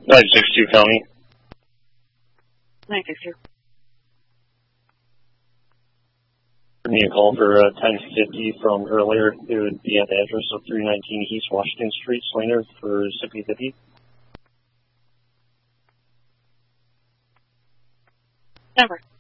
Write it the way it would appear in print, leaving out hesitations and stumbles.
962 County. 962. Give me a call for 1050 from earlier. It would be at the address of 319 East Washington Street, Slater, for Zippy Zippy. Number.